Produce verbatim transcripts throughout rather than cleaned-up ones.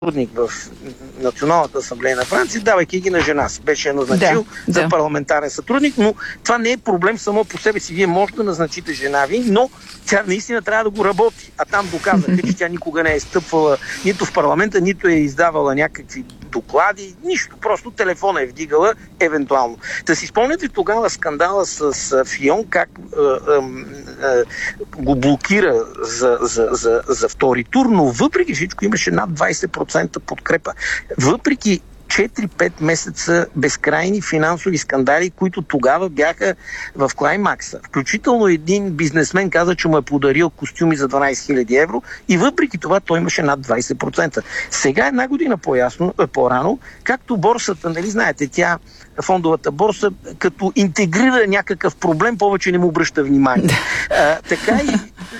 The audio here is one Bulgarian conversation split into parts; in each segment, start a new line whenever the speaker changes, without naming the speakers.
в Националната асамблея на Франция, давайки ги на жена си. Беше назначил да, за да. парламентарен сътрудник, но това не е проблем само по себе си. Вие можете да назначите жена ви, но тя наистина трябва да го работи. А там доказаха, че тя никога не е стъпвала нито в парламента, нито е издавала някакви доклади, нищо. Просто телефона е вдигала, евентуално. Да си спомняте тогава скандала с, с Фион, как е, е, е, го блокира за, за, за, за втори тур, но въпреки всичко имаше над двайсет процента подкрепа. Въпреки четири-пет месеца безкрайни финансови скандали, които тогава бяха в клаймакса. Включително един бизнесмен каза, че му е подарил костюми за дванайсет хиляди евро и въпреки това той имаше над двайсет процента. Сега една година по-ясно, по-рано, както борсата, нали знаете, тя, фондовата борса, като интегрира някакъв проблем, повече не му обръща внимание. а, така и,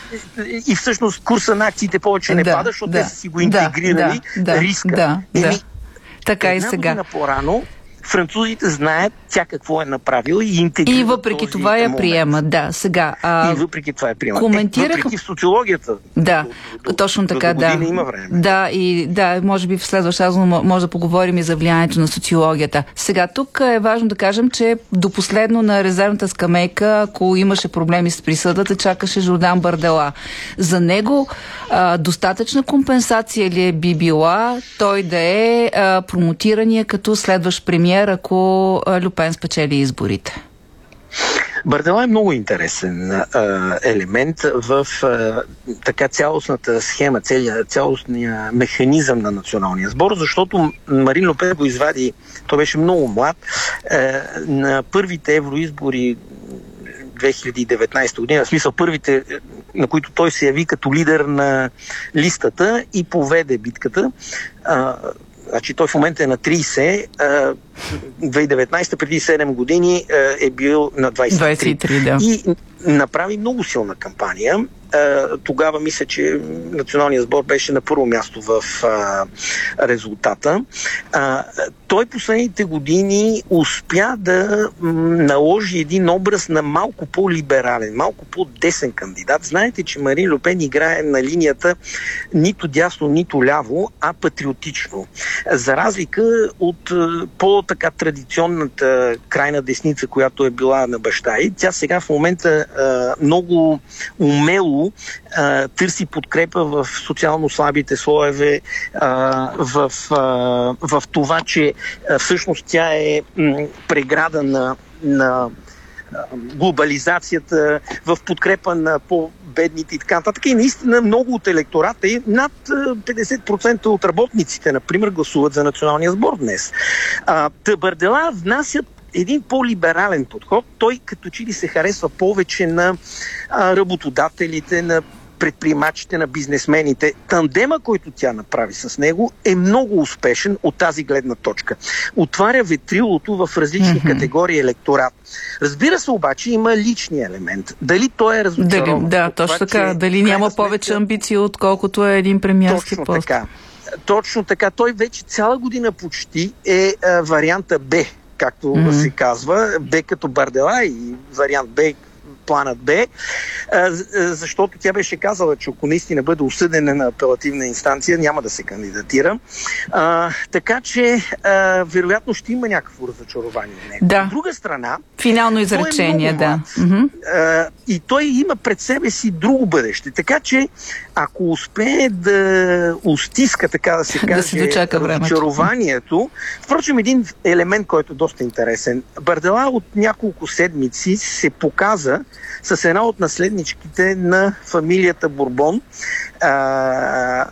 и всъщност курса на акциите повече не да, пада, защото да, те са си го интегрирали
да, да,
риска.
Да,
Еми,
да. Така
една
и сега.
година по-рано французите знаят тя какво е направила и интегрира.
И въпреки това я приемат, да. Сега, а...
И въпреки това я приемат.
Коментирах...
Е, въпреки в социологията.
Да,
до,
точно
до,
така,
до
да.
Има време.
Да, и да, може би в следващ разум може да поговорим и за влиянието на социологията. Сега, тук е важно да кажем, че до последно на резервната скамейка, ако имаше проблеми с присъдата, чакаше Жордан Бардела. За него а, достатъчна компенсация ли е би била той да е а, промотирания като следващ премиер, ако Люпен спечели изборите?
Бардела е много интересен а, елемент в а, така цялостната схема, целия, цялостния механизъм на националния сбор, защото Марин Ле Пен го извади, той беше много млад, а, на първите евроизбори две хиляди и деветнайсета година, в смисъл първите, на които той се яви като лидер на листата и поведе битката. А, Значи той в момента е на трийсет, две хиляди и деветнайсета, преди седем години е бил на двайсет и три.
двайсет и три, да.
И направи много силна кампания. Тогава мисля, че националният сбор беше на първо място в а, резултата. А, той последните години успя да м, наложи един образ на малко по-либерален, малко по-десен кандидат. Знаете, че Марин Ле Пен играе на линията нито дясно, нито ляво, а патриотично. За разлика от по-така традиционната крайна десница, която е била на баща й, тя сега в момента а, много умело а, търси подкрепа в социално слабите слоеве, а, в, а, в това, че а, всъщност тя е м, преграда на, на а, глобализацията, в подкрепа на по-бедните и така нататък. И наистина много от електората и над петдесет процента от работниците, например, гласуват за националния сбор днес. А, Бардела внасят един по-либерален подход. Той като че ли се харесва повече на а, работодателите, на предприемачите, на бизнесмените. Тандема, който тя направи с него, е много успешен от тази гледна точка. Отваря ветрилото в различни mm-hmm. категории електорат. Разбира се, обаче има личния елемент. Дали той е разочарован?
Да, точно
това,
така.
че,
Дали няма сметка, повече амбиции, отколкото е един премиерски
точно
пост?
Така. Точно така. Той вече цяла година почти е а, варианта Б, както mm-hmm. се казва, Б като Бардела и вариант Б, планът Б, защото тя беше казала, че ако наистина бъде осъдена на апелативна инстанция, няма да се кандидатира. А, така че, а, вероятно ще има някакво разочарование.
Да.
От друга страна,
финално изречение,
е
да.
Mm-hmm. А, и той има пред себе си друго бъдеще. Така че, ако успее да устиска, така да се каже,
да
разочарованието, впрочем, един елемент, който е доста интересен. Бардела от няколко седмици се показа с една от наследничките на фамилията Бурбон, а,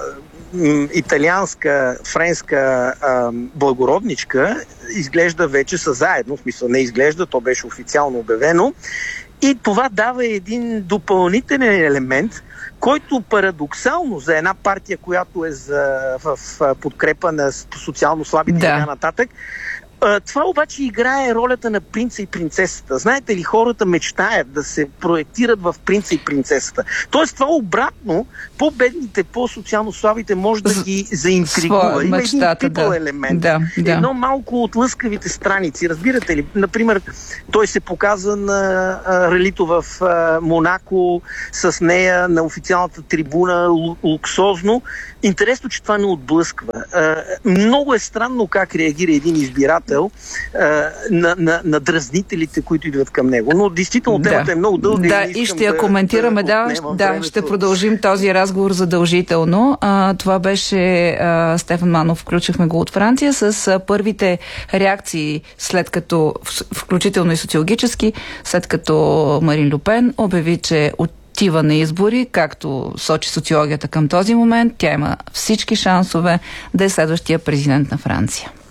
италианска, френска а, благородничка, изглежда вече са заедно, в смисъл не изглежда, то беше официално обявено, и това дава един допълнителен елемент, който парадоксално за една партия, която е за, в, в подкрепа на социално слабите и
да.
така нататък, Това обаче играе ролята на принца и принцесата. Знаете ли, хората мечтаят да се проектират в принца и принцесата. Тоест това обратно, по-бедните, по-социално слабите може да ги заинтригува. Има един people
да.
елемент.
Да, да.
Едно малко от лъскавите страници. Разбирате ли? Например, той се показа на а, ралито в а, Монако с нея на официалната трибуна луксозно. Интересно, че това не отблъсква. А, много е странно как реагира един избирател а, на, на, на дразнителите, които идват към него. Но действително
да.
темата е много дълга.
Да, и, и ще я коментираме. Да, да, да ще продължим този разговор задължително. А, това беше а, Стефан Манов, включихме го от Франция, с а, първите реакции, след като, включително и социологически, след като Марин Люпен обяви, че отива на избори, както сочи социологията към този момент, тя има всички шансове да е следващия президент на Франция.